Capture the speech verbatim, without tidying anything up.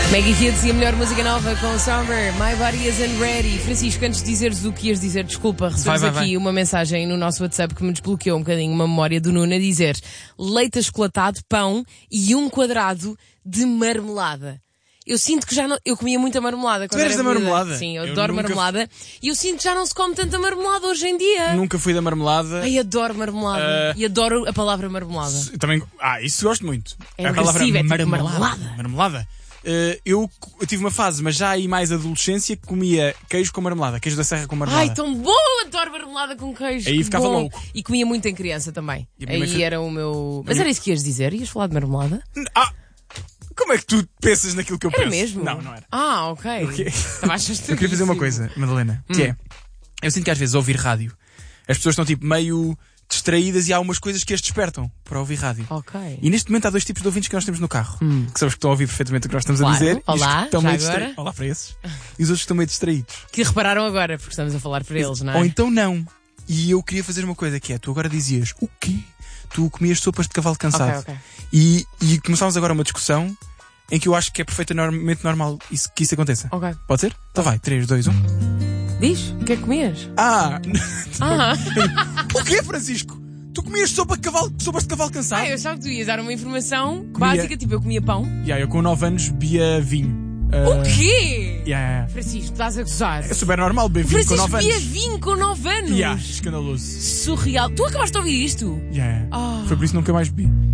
Maggie Kids e a melhor música nova com Summer, My Body Isn't Ready. Francisco, antes de dizeres o que ias dizer, desculpa, recebemos vai, vai, aqui vai. uma mensagem no nosso WhatsApp que me desbloqueou um bocadinho uma memória do Nuno a dizer leite achocolatado, pão e um quadrado de marmelada. Eu sinto que já não... Eu comia muita marmelada quando Tu eras era da miúda. marmelada? Sim, eu, Eu adoro nunca- marmelada. E eu sinto que já não se come tanta marmelada hoje em dia. Nunca fui da marmelada. Ai, adoro marmelada. Uh, E adoro a palavra marmelada. S- Também, ah, isso gosto muito. É a palavra agressiva, é tipo marmelada. marmelada. Marmelada. Uh, eu, eu tive uma fase, mas já aí mais adolescência, que comia queijo com marmelada, queijo da serra com marmelada. Ai, tão bom! Adoro marmelada com queijo. Aí que ficava bom. louco. E comia muito em criança também. E a minha mãe Aí fez- era o meu... Mas minha- era isso que ias dizer? Ias falar de marmelada? Ah, como é que tu pensas naquilo que eu Era penso? mesmo? Não, não era. Ah, ok. quê? Estava a achar Eu queria fazer uma coisa, Madalena, que é, eu sinto que às vezes ao ouvir rádio, as pessoas estão tipo meio distraídas e há umas coisas que as despertam para ouvir rádio. Ok. E neste momento há dois tipos de ouvintes que nós temos no carro. Que são os que estão a ouvir perfeitamente o que nós estamos Claro. a dizer. Olá, e os que estão já meio agora? distra... Olá para esses. E os outros que estão meio distraídos. Que repararam agora, porque estamos a falar para eles, não é? Ou então não. E eu queria fazer uma coisa que é, tu agora dizias, o quê? Tu comias sopas de cavalo cansado. Ok, ok. E, e começámos agora uma discussão em que eu acho que é perfeitamente normal isso, que isso aconteça. Ok. Pode ser? Então vai, três, dois, um. Diz, o que é que comias? Ah! Ah, O quê, Francisco? Tu comias sopa de cavalo, sopas de cavalo cansado? ah eu achava que tu ias dar uma informação Comia- básica, tipo eu comia pão. Yeah, eu com nove anos bebia vinho. Ah, O quê? yeah, yeah. Francisco, estás a gozar. É super normal beber vinho com Francisco nove bebia anos. vinho com nove anos. Yeah, escandaloso. Surreal. Tu acabaste de ouvir isto? Yeah. Ah. Foi por isso que nunca mais bebi.